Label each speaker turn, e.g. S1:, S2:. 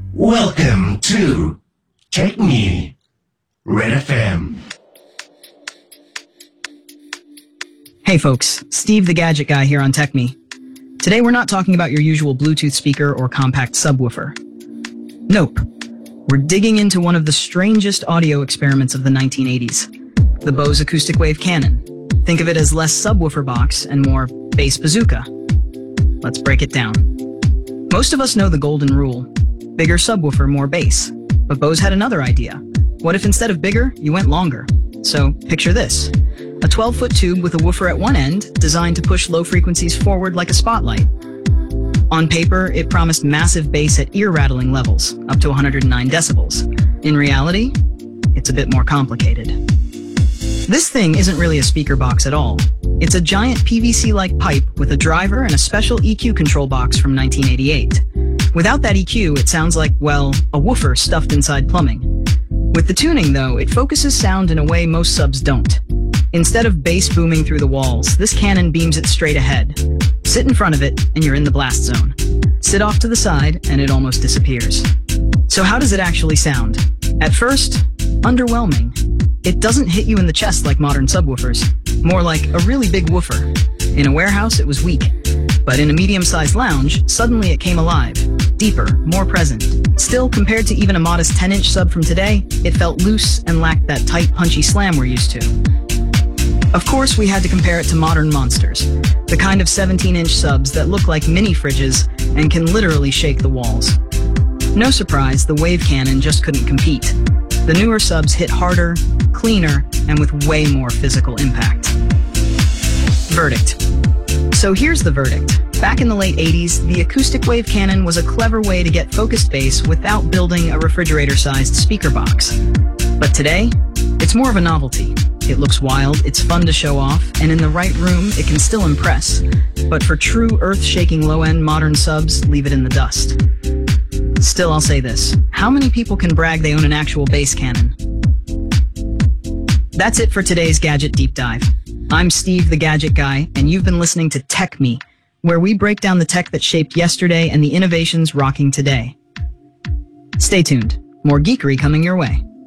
S1: Welcome to Take Me, Red FM.
S2: Hey folks, Steve the Gadget Guy here on TechMe. Today we're not talking about your usual Bluetooth speaker or compact subwoofer. Nope. We're digging into one of the strangest audio experiments of the 1980s, the Bose Acoustic Wave Cannon. Think of it as less subwoofer box and more bass bazooka. Let's break it down. Most of us know the golden rule: bigger subwoofer, more bass. But Bose had another idea. What if instead of bigger, you went longer? So picture this: a 12-foot tube with a woofer at one end, designed to push low frequencies forward like a spotlight. On paper, it promised massive bass at ear-rattling levels, up to 109 decibels. In reality, it's a bit more complicated. This thing isn't really a speaker box at all. It's a giant PVC-like pipe with a driver and a special EQ control box from 1988. Without that EQ, it sounds like, well, a woofer stuffed inside plumbing. With the tuning, though, it focuses sound in a way most subs don't. Instead of bass booming through the walls, this cannon beams it straight ahead. Sit in front of it, and you're in the blast zone. Sit off to the side, and it almost disappears. So how does it actually sound? At first, underwhelming. It doesn't hit you in the chest like modern subwoofers. More like a really big woofer. In a warehouse, it was weak. But in a medium-sized lounge, suddenly it came alive. Deeper, more present. Still, compared to even a modest 10-inch sub from today, it felt loose and lacked that tight, punchy slam we're used to. Of course, we had to compare it to modern monsters, the kind of 17-inch subs that look like mini fridges and can literally shake the walls. No surprise, the Wave Cannon just couldn't compete. The newer subs hit harder, cleaner, and with way more physical impact. Verdict. So here's the verdict. Back in the late 80s, the Acoustic Wave Cannon was a clever way to get focused bass without building a refrigerator-sized speaker box. But today, it's more of a novelty. It looks wild, it's fun to show off, and in the right room, it can still impress. But for true earth-shaking low-end modern subs, leave it in the dust. Still, I'll say this: how many people can brag they own an actual bass cannon? That's it for today's Gadget Deep Dive. I'm Steve the Gadget Guy, and you've been listening to Tech Me, where we break down the tech that shaped yesterday and the innovations rocking today. Stay tuned. More geekery coming your way.